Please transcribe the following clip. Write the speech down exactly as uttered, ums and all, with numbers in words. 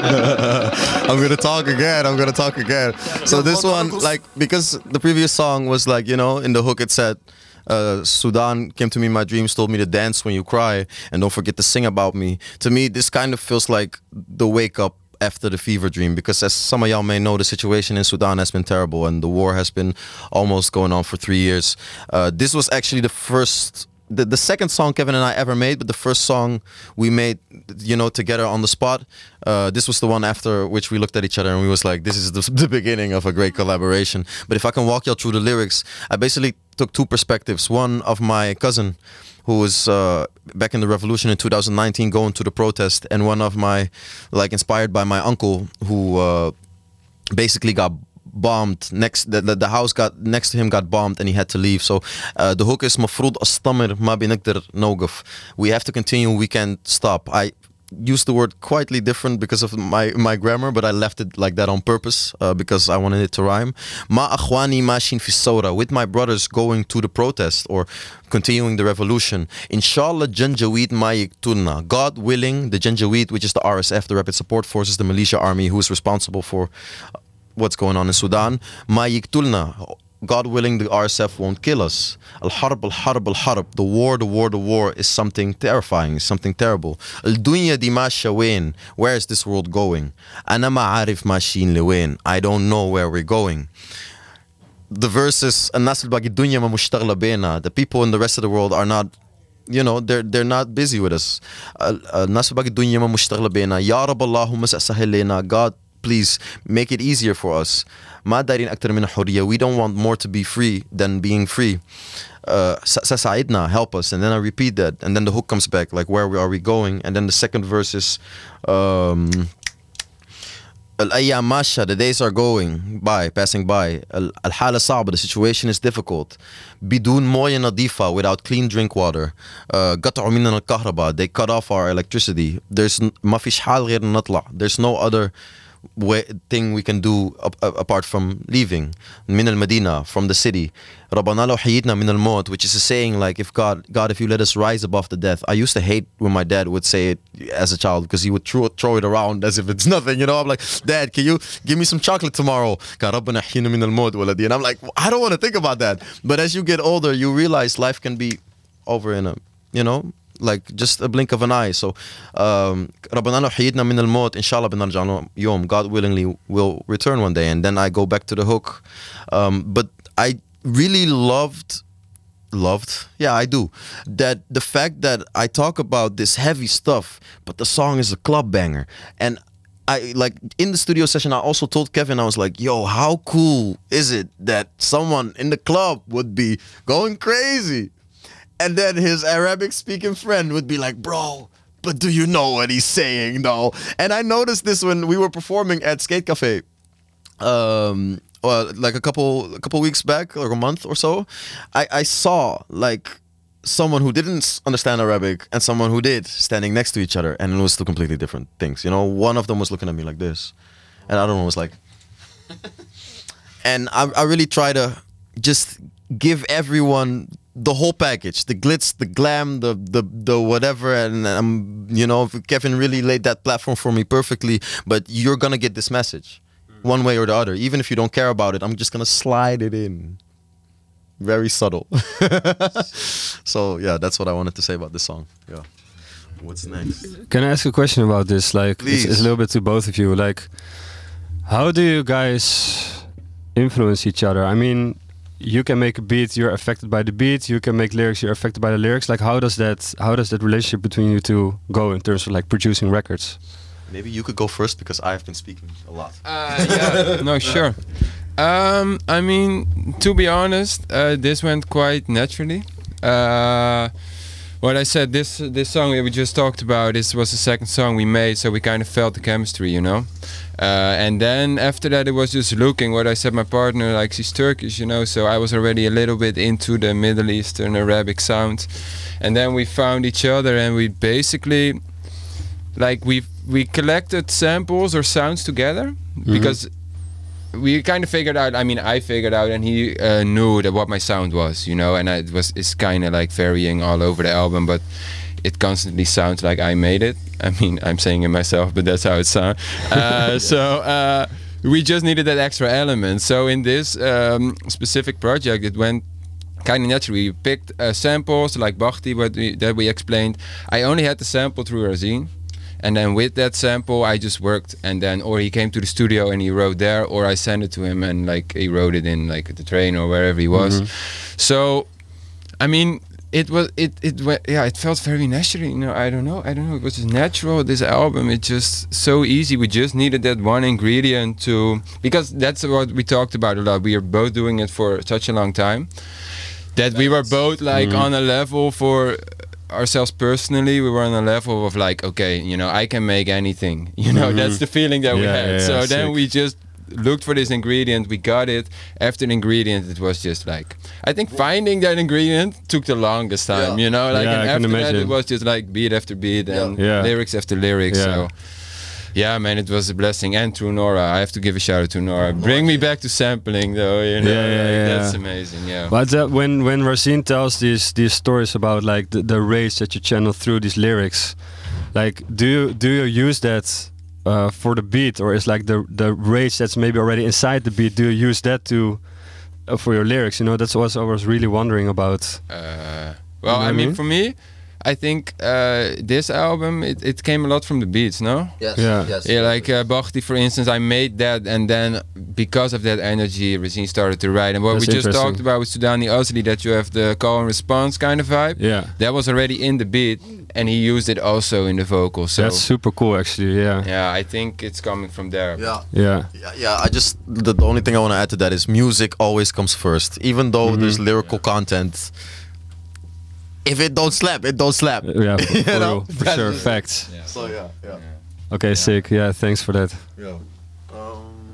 I'm gonna talk again. I'm gonna talk again. So this one, like, because the previous song was like, you know, in the hook it said, uh, Sudan came to me in my dreams, told me to dance when you cry, and don't forget to sing about me. To me, this kind of feels like the wake up after the fever dream, because as some of y'all may know, the situation in Sudan has been terrible, and the war has been almost going on for three years. Uh, this was actually the first. The, the second song Kevin and I ever made, but the first song we made, you know, together on the spot. Uh, this was the one after which we looked at each other and we was like, this is the, the beginning of a great collaboration. But if I can walk y'all through the lyrics, I basically took two perspectives. One of my cousin, who was uh, back in the revolution in two thousand nineteen going to the protest, and one of my, like, inspired by my uncle, who uh, basically got bombed next the, the, the house got next to him got bombed and he had to leave. So uh, the hook is مفروض أستمر ما بنقدر نوقف. We have to continue, we can't stop. I used the word quietly different because of my my grammar, but I left it like that on purpose uh, because I wanted it to rhyme. ما أخواني ماشين في الثورة, with my brothers going to the protest or continuing the revolution. Inshallah Janjaweed ma يقتلنا. God willing, the Janjaweed, which is the R S F, the Rapid Support Forces, the militia army, who is responsible for what's going on in Sudan. Ma يقتلنا. God willing, the R S F won't kill us. Al-harb, al-harb, al-harb. The war, the war, the war is something terrifying, something terrible. Al-dunya di masha wain. Where is this world going? Ana ma arif mashin lewain. I don't know where we're going. The verses, الناس اللي باقي الدنيا ما مشتغلة بينا. The people in the rest of the world are not, you know, they're they're not busy with us. الناس اللي باقي الدنيا ما مشتغلة بينا. يا رب اللهم سهل لنا. God, please make it easier for us. ما دايرين أكتر من الحرية. We don't want more to be free than being free. Uh, ساعدنا, help us. And then I repeat that, and then the hook comes back, like, where are we going? And then the second verse is um, الأيام ماشية, the days are going by, passing by. الحالة صعبة, the situation is difficult. بدون موية نظيفة, without clean drink water. uh, قطعوا مننا الكهرباء, they cut off our electricity. There's ما فيش حال غير نطلع. There's no other way, thing we can do up, up, apart from leaving. من المدينة, from the city. ربنا لو حييتنا من الموت, which is a saying like, if God, God, if you let us rise above the death. I used to hate when my dad would say it as a child, because he would throw, throw it around as if it's nothing, you know. I'm like, Dad, can you give me some chocolate tomorrow? قال ربنا احيينا من الموت ولدي. And I'm like, I don't want to think about that. But as you get older, you realize life can be over in a, you know, like just a blink of an eye. So um, ربنا لو حييتنا من الموت إن شاء الله بنرجع يوم. God willingly will return one day. And then I go back to the hook. Um, but I really loved loved yeah I do that the fact that I talk about this heavy stuff, but the song is a club banger. And I, like, in the studio session, I also told Kevin, I was like, yo, how cool is it that someone in the club would be going crazy, and then his Arabic speaking friend would be like, bro, but do you know what he's saying though? And I noticed this when we were performing at Skate Cafe um well, like a couple a couple weeks back, like a month or so. I, I saw like someone who didn't understand Arabic and someone who did standing next to each other, and it was two completely different things. You know, one of them was looking at me like this, and the other one was like, and I, I really try to just give everyone the whole package, the glitz, the glam, the the the whatever. And um, you know, Kevin really laid that platform for me perfectly. But you're gonna get this message one way or the other. Even if you don't care about it, I'm just gonna slide it in. Very subtle. So yeah, that's what I wanted to say about this song. Yeah. What's next? Can I ask a question about this? Like, it's, it's a little bit to both of you. Like, how do you guys influence each other? I mean, you can make a beat, you're affected by the beat. You can make lyrics, you're affected by the lyrics. Like, how does that how does that relationship between you two go in terms of like producing records? Maybe you could go first, because I have been speaking a lot. Uh, yeah, no, sure. Um, I mean, to be honest, uh, this went quite naturally. Uh, what I said, this this song that we just talked about, this was the second song we made, so we kind of felt the chemistry, you know. Uh, and then after that, it was just looking. What I said, my partner, like, she's Turkish, you know, so I was already a little bit into the Middle Eastern Arabic sound. And then we found each other, and we basically, like, we we collected samples or sounds together, mm-hmm. because we kind of figured out, I mean, I figured out, and he uh, knew that what my sound was, you know, and I, it was, it's kind of like varying all over the album, but it constantly sounds like I made it. I mean, I'm saying it myself, but that's how it sounds. Uh, so uh, we just needed that extra element. So in this um, specific project, it went kind of naturally. We picked uh, samples like Bhakti, what we, that we explained. I only had the sample through Razin. And then with that sample, I just worked, and then, or he came to the studio and he wrote there, or I sent it to him and like he wrote it in like the train or wherever he was. Mm-hmm. So, I mean, it was it it yeah, it felt very natural. You know, I don't know, I don't know. It was just natural. This album, it just so easy. We just needed that one ingredient to, because that's what we talked about a lot. We are both doing it for such a long time that we were both like mm-hmm. on a level for ourselves personally. We were on a level of like, okay, you know, I can make anything, you know. Mm-hmm. That's the feeling that yeah, we had. Yeah, so yeah, then sick. We just looked for this ingredient, we got it. After the ingredient, it was just like, I think finding that ingredient took the longest time, yeah. you know, like yeah, and after that it was just like beat after beat and yeah. lyrics after lyrics. Yeah. So yeah, man, it was a blessing. And to Nora, I have to give a shout out to Nora. Bring me back to sampling, though. You know, yeah, yeah, like, yeah. That's amazing. Yeah. But uh, when when Razin tells these these stories about like the, the rage that you channel through these lyrics, like do you do you use that uh, for the beat, or is like the the rage that's maybe already inside the beat? Do you use that to uh, for your lyrics? You know, that's what I was really wondering about. Uh, well, you know I mean, for me, I think uh, this album, it, it came a lot from the beats, no? Yes, yeah. yes. Yeah, like uh, Bhakti, for instance, I made that, and then because of that energy, Razin started to write. And what That's we just talked about with Sudani Ozzy, that you have the call and response kind of vibe. Yeah. That was already in the beat, and he used it also in the vocals. So that's super cool, actually. Yeah. Yeah, I think it's coming from there. Yeah. Yeah. Yeah. Yeah. I just the, the only thing I want to add to that is music always comes first, even though mm-hmm. there's lyrical yeah. content. If it don't slap, it don't slap. Yeah, for, for, real, for sure, facts. Yeah. So yeah, yeah. Okay, yeah. sick. Yeah, thanks for that. Yeah. Um,